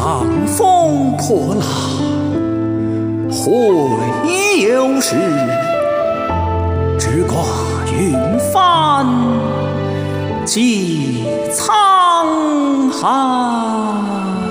长风破浪会有时，直挂云帆济沧海。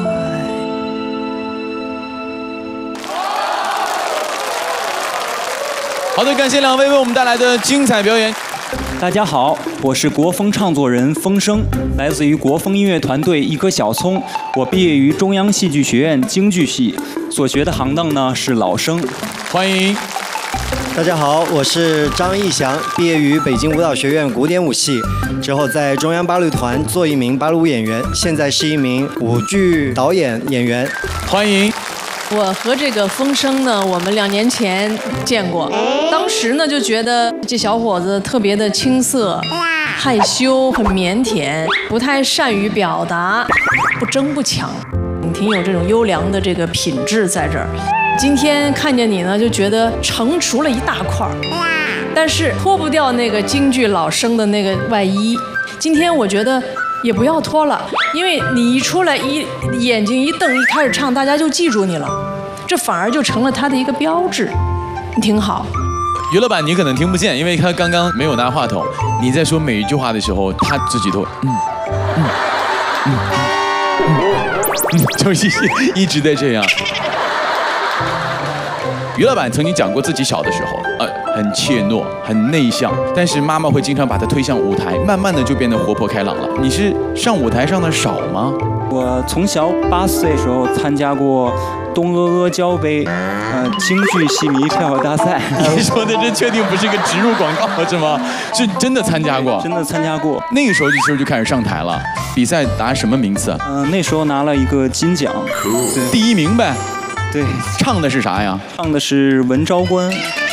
好的，感谢两位为我们带来的精彩表演。 大家好，我是国风唱作人风声，来自于国风音乐团队一颗小葱。我毕业于中央戏剧学院京剧系，所学的行当呢是老生。 欢迎。 大家好，我是张义祥，毕业于北京舞蹈学院古典舞系，之后在中央芭蕾团做一名芭蕾舞演员，现在是一名舞剧导演演员。 欢迎。 我和这个风声呢，我们2年前见过，当时呢就觉得这小伙子特别的青涩、害羞、很腼腆，不太善于表达，不争不抢，挺有这种优良的这个品质在这儿。今天看见你呢，就觉得成熟了一大块儿，但是脱不掉那个京剧老生的那个外衣。今天我觉得也不要脱了，因为你一出来眼睛一瞪，一开始唱，大家就记住你了，这反而就成了他的一个标志，挺好。 娱乐版你可能听不见，因为他刚刚没有拿话筒。你在说每一句话的时候，他自己都就是一直在这样。娱乐版曾经讲过自己小的时候，很怯懦，很内向，但是妈妈会经常把他推向舞台，慢慢的就变得活泼开朗了。你是上舞台上的少吗？ 我从小8岁的时候参加过东阿阿胶杯，京剧戏迷跳跃大赛。 你说的这确定不是个植入广告是吗？是真的参加过？ 真的参加过。 那个时候就开始上台了，比赛拿什么名次？ 那时候拿了一个金奖， 第1名呗。 对， 唱的是啥呀？ 唱的是《文昭关》。